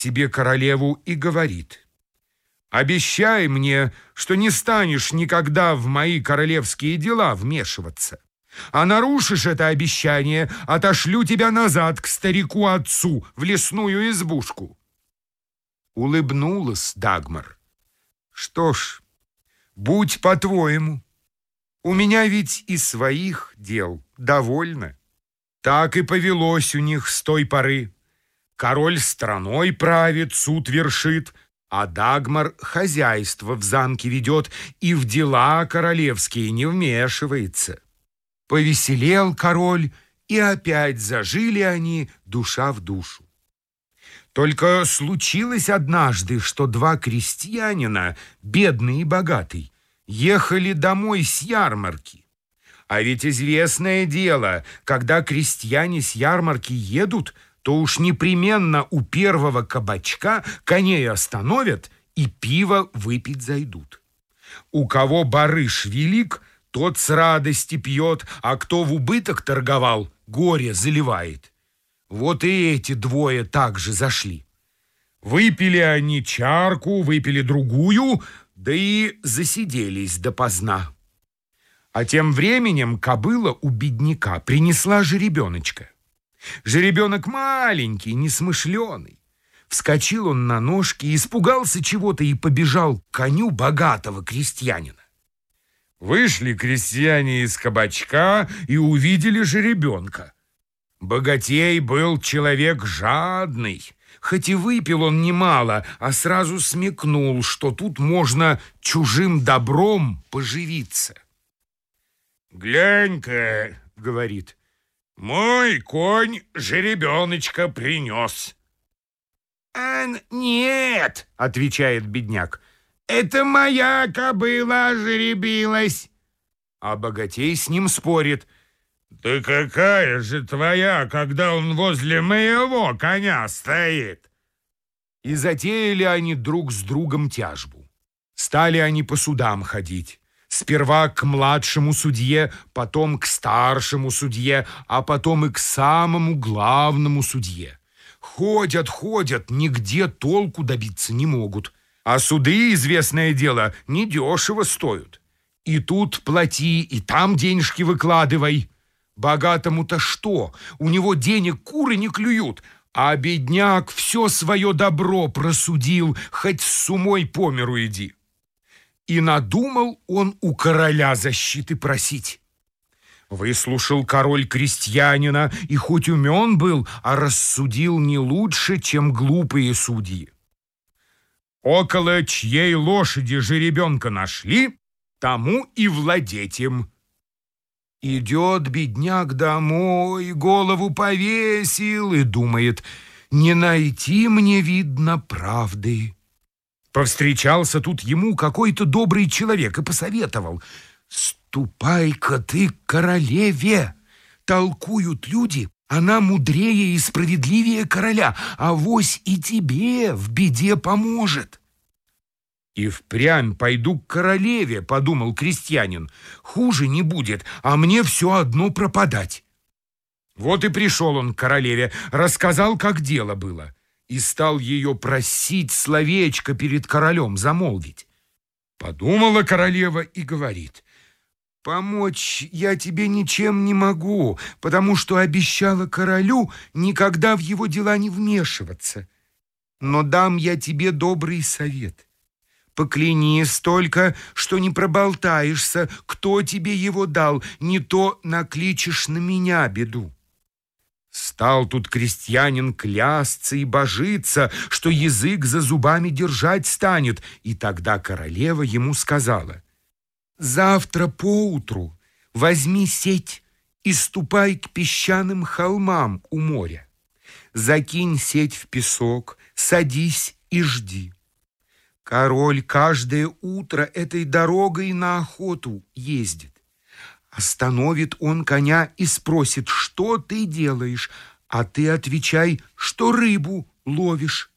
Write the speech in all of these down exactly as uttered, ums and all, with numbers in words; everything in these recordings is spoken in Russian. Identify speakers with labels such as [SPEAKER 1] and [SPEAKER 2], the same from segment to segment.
[SPEAKER 1] себе королеву и говорит: «Обещай мне, что не станешь никогда в мои королевские дела вмешиваться. А нарушишь это обещание, отошлю тебя назад к старику-отцу в лесную избушку». Улыбнулась Дагмар. «Что ж, будь по-твоему. У меня ведь и своих дел довольно». Так и повелось у них с той поры. Король страной правит, суд вершит, а Дагмар хозяйство в замке ведет и в дела королевские не вмешивается. Повеселел король, и опять зажили они душа в душу. Только случилось однажды, что два крестьянина, бедный и богатый, ехали домой с ярмарки. А ведь известное дело, когда крестьяне с ярмарки едут, то уж непременно у первого кабачка коней остановят и пиво выпить зайдут. У кого барыш велик, тот с радости пьет, а кто в убыток торговал, горе заливает. Вот и эти двое также зашли. Выпили они чарку, выпили другую, да и засиделись допоздна. А тем временем кобыла у бедняка принесла жеребеночка. Жеребенок маленький, несмышленый. Вскочил он на ножки, испугался чего-то и побежал к коню богатого крестьянина. Вышли крестьяне из кабачка и увидели жеребенка. Богатей был человек жадный. Хоть и выпил он немало, а сразу смекнул, что тут можно чужим добром поживиться. «Глянь-ка, — говорит, — мой конь жеребеночка принес». «А нет, — отвечает бедняк, — это моя кобыла жеребилась». А богатей с ним спорит: «Да какая же твоя, когда он возле моего коня стоит?» И затеяли они друг с другом тяжбу. Стали они по судам ходить. Сперва к младшему судье, потом к старшему судье, а потом и к самому главному судье. Ходят, ходят, нигде толку добиться не могут. А суды, известное дело, недешево стоят. И тут плати, и там денежки выкладывай. Богатому-то что? У него денег куры не клюют, а бедняк все свое добро просудил, хоть с умой по миру иди. И надумал он у короля защиты просить. Выслушал король крестьянина, и хоть умен был, а рассудил не лучше, чем глупые судьи. Около чьей лошади жеребенка нашли, тому и владеть им. Идет бедняк домой, голову повесил и думает: не найти мне, видно, правды. Повстречался тут ему какой-то добрый человек и посоветовал: «Ступай-ка ты к королеве. Толкуют люди, она мудрее и справедливее короля, авось и тебе в беде поможет». «И впрямь пойду к королеве, — подумал крестьянин, — хуже не будет, а мне все одно пропадать». Вот и пришел он к королеве, рассказал, как дело было, и стал ее просить словечко перед королем замолвить. Подумала королева и говорит: «Помочь я тебе ничем не могу, потому что обещала королю никогда в его дела не вмешиваться. Но дам я тебе добрый совет. Поклянись только, что не проболтаешься, кто тебе его дал, не то накличешь на меня беду». Стал тут крестьянин клясться и божиться, что язык за зубами держать станет, и тогда королева ему сказала: «Завтра поутру возьми сеть и ступай к песчаным холмам у моря. Закинь сеть в песок, садись и жди. Король каждое утро этой дорогой на охоту ездит. Остановит он коня и спросит: что ты делаешь? А ты отвечай, что рыбу ловишь.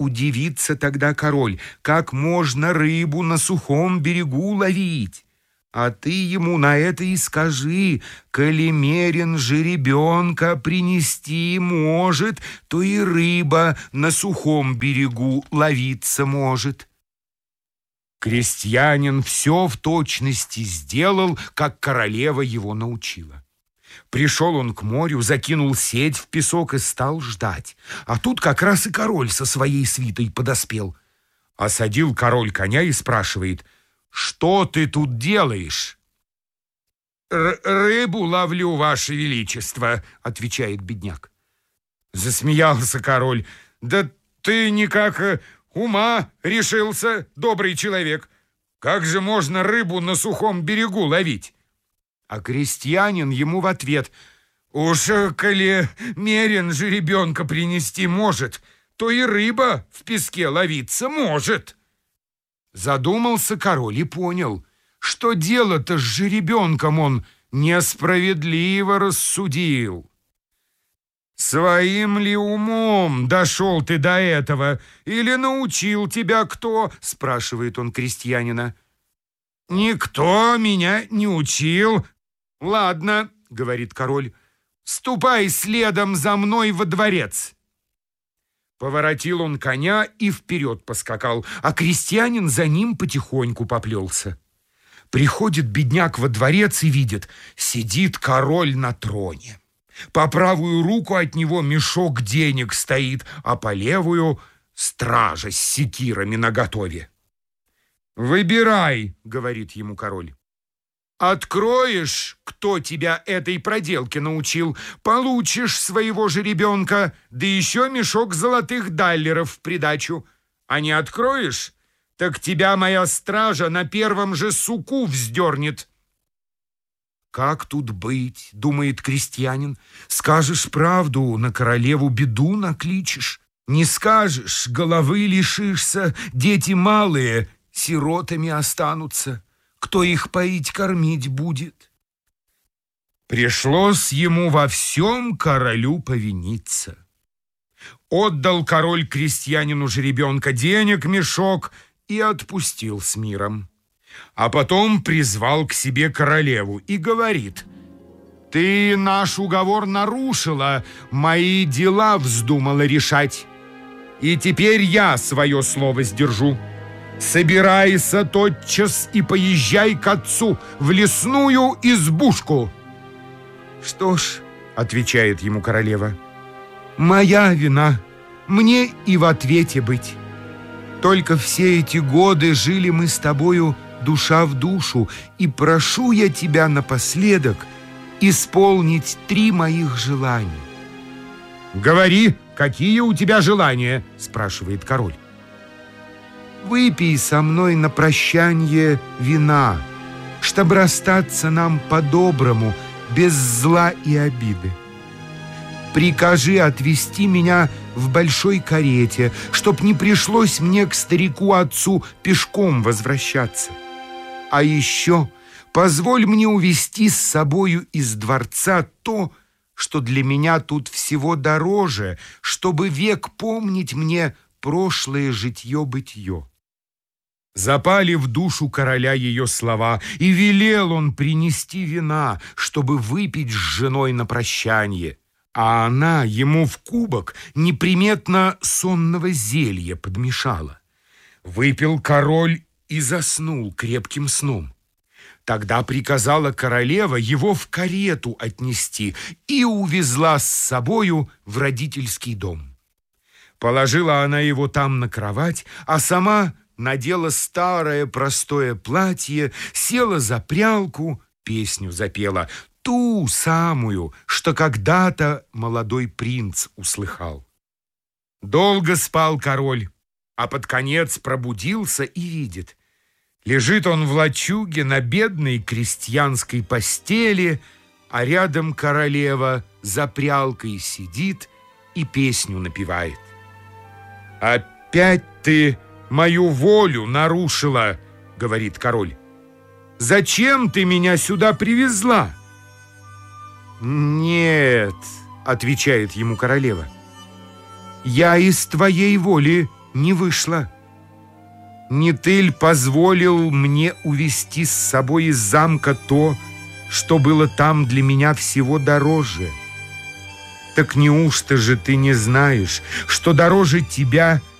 [SPEAKER 1] Удивится тогда король, как можно рыбу на сухом берегу ловить. А ты ему на это и скажи: коли мерен жеребенка принести может, то и рыба на сухом берегу ловиться может». Крестьянин все в точности сделал, как королева его научила. Пришел он к морю, закинул сеть в песок и стал ждать. А тут как раз и король со своей свитой подоспел. Осадил король коня и спрашивает: «Что ты тут делаешь?» «Рыбу ловлю, ваше величество», — отвечает бедняк. Засмеялся король: «Да ты никак ума решился, добрый человек. Как же можно рыбу на сухом берегу ловить?» А крестьянин ему в ответ: «Уж коли мерен жеребенка принести может, то и рыба в песке ловиться может». Задумался король и понял, что дело-то с жеребенком он несправедливо рассудил. «Своим ли умом дошел ты до этого, или научил тебя кто?» — спрашивает он крестьянина. «Никто меня не учил». «Ладно, — говорит король, — ступай следом за мной во дворец». Поворотил он коня и вперед поскакал, а крестьянин за ним потихоньку поплелся. Приходит бедняк во дворец и видит: сидит король на троне. По правую руку от него мешок денег стоит, а по левую — стража с секирами наготове. «Выбирай, — говорит ему король. Откроешь, кто тебя этой проделке научил, получишь своего жеребенка, да еще мешок золотых даллеров в придачу. А не откроешь, так тебя моя стража на первом же суку вздернет». «Как тут быть, — думает крестьянин, — скажешь правду, на королеву беду накличешь. Не скажешь, головы лишишься, дети малые сиротами останутся. Кто их поить, кормить будет?» Пришлось ему во всем королю повиниться. Отдал король крестьянину жеребенка денег мешок и отпустил с миром. А потом призвал к себе королеву и говорит: «Ты наш уговор нарушила, мои дела вздумала решать. И теперь я свое слово сдержу. Собирайся тотчас и поезжай к отцу в лесную избушку». «Что ж, — отвечает ему королева, — моя вина, мне и в ответе быть. Только все эти годы жили мы с тобою душа в душу, и прошу я тебя напоследок исполнить три моих желания». «Говори, какие у тебя желания?» — спрашивает король. «Выпей со мной на прощанье вина, чтоб расстаться нам по-доброму, без зла и обиды. Прикажи отвезти меня в большой карете, чтоб не пришлось мне к старику-отцу пешком возвращаться. А еще позволь мне увезти с собою из дворца то, что для меня тут всего дороже, чтобы век помнить мне прошлое житье-бытие». Запали в душу короля ее слова, и велел он принести вина, чтобы выпить с женой на прощанье. А она ему в кубок неприметно сонного зелья подмешала. Выпил король и заснул крепким сном. Тогда приказала королева его в карету отнести и увезла с собою в родительский дом. Положила она его там на кровать, а сама надела старое простое платье, села за прялку, песню запела, ту самую, что когда-то молодой принц услыхал. Долго спал король, а под конец пробудился и видит: лежит он в лачуге на бедной крестьянской постели, а рядом королева за прялкой сидит и песню напевает. «Опять ты мою волю нарушила, — говорит король. — Зачем ты меня сюда привезла?» «Нет, — отвечает ему королева, — я из твоей воли не вышла. Не ты ль позволил мне увести с собой из замка то, что было там для меня всего дороже? Так неужто же ты не знаешь, что дороже тебя